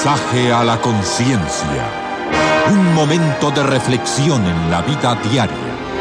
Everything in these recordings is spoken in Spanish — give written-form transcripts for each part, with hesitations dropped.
Mensaje a la conciencia. Un momento de reflexión en la vida diaria.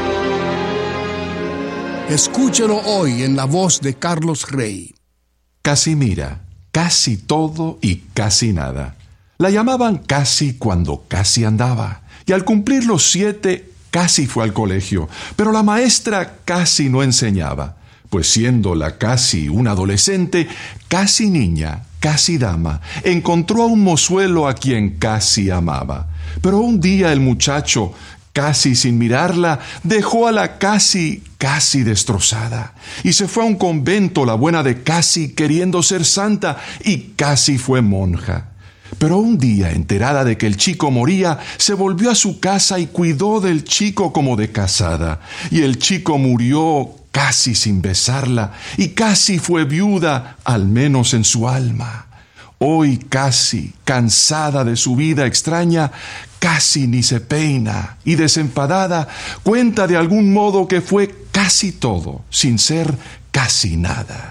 Escúchelo hoy en la voz de Carlos Rey. Casimira, casi todo y casi nada. La llamaban Casi cuando casi andaba. Y al cumplir los 7, casi fue al colegio. Pero la maestra casi no enseñaba. Pues siendo la Casi una adolescente, casi niña, casi dama, encontró a un mozuelo a quien casi amaba. Pero un día el muchacho, casi sin mirarla, dejó a la casi destrozada. Y se fue a un convento, la buena de casi, queriendo ser santa, y casi fue monja. Pero un día, enterada de que el chico moría, se volvió a su casa y cuidó del chico como de casada. Y el chico murió casi sin besarla, y casi fue viuda, al menos en su alma. Hoy casi, cansada de su vida extraña, casi ni se peina, y desenfadada, cuenta de algún modo que fue casi todo, sin ser casi nada.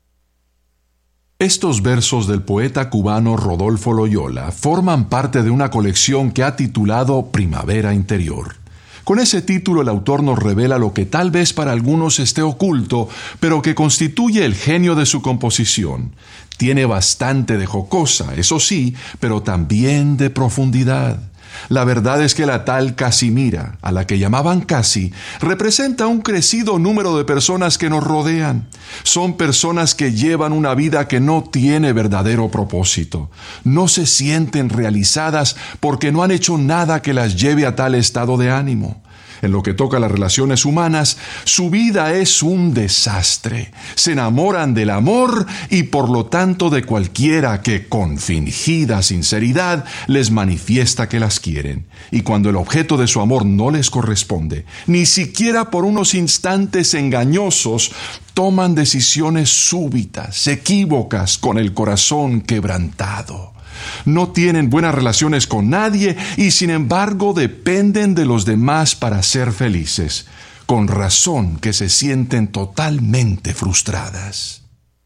Estos versos del poeta cubano Rodolfo Loyola forman parte de una colección que ha titulado Primavera Interior. Con ese título el autor nos revela lo que tal vez para algunos esté oculto, pero que constituye el genio de su composición. Tiene bastante de jocosa, eso sí, pero también de profundidad. La verdad es que la tal Casimira, a la que llamaban Casi, representa un crecido número de personas que nos rodean. Son personas que llevan una vida que no tiene verdadero propósito. No se sienten realizadas porque no han hecho nada que las lleve a tal estado de ánimo. En lo que toca a las relaciones humanas, su vida es un desastre. Se enamoran del amor y por lo tanto de cualquiera que con fingida sinceridad les manifiesta que las quieren. Y cuando el objeto de su amor no les corresponde, ni siquiera por unos instantes engañosos, toman decisiones súbitas, equívocas, con el corazón quebrantado. No tienen buenas relaciones con nadie y sin embargo dependen de los demás para ser felices. Con razón que se sienten totalmente frustradas.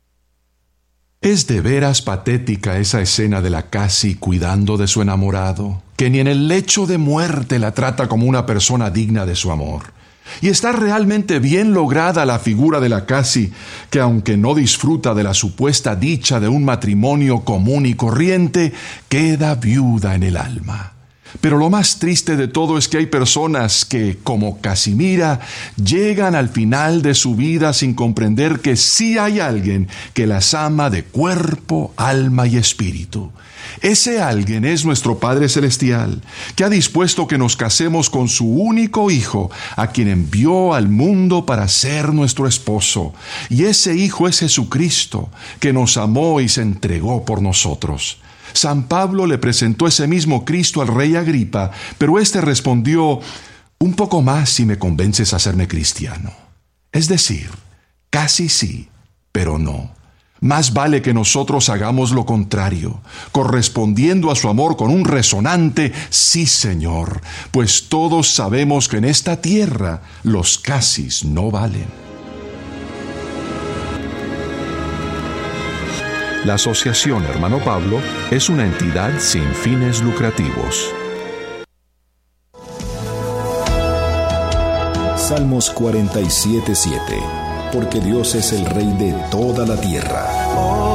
Es de veras patética esa escena de la Casi cuidando de su enamorado, que ni en el lecho de muerte la trata como una persona digna de su amor. Y está realmente bien lograda la figura de la Casi, que aunque no disfruta de la supuesta dicha de un matrimonio común y corriente, queda viuda en el alma. Pero lo más triste de todo es que hay personas que, como Casimira, llegan al final de su vida sin comprender que sí hay alguien que las ama de cuerpo, alma y espíritu. Ese alguien es nuestro Padre Celestial, que ha dispuesto que nos casemos con su único Hijo, a quien envió al mundo para ser nuestro esposo. Y ese Hijo es Jesucristo, que nos amó y se entregó por nosotros. San Pablo le presentó ese mismo Cristo al rey Agripa, pero éste respondió: un poco más si me convences a hacerme cristiano. Es decir, casi sí, pero no. Más vale que nosotros hagamos lo contrario, correspondiendo a su amor con un resonante sí, Señor, pues todos sabemos que en esta tierra los casis no valen. La Asociación Hermano Pablo es una entidad sin fines lucrativos. Salmos 47:7. Porque Dios es el Rey de toda la tierra.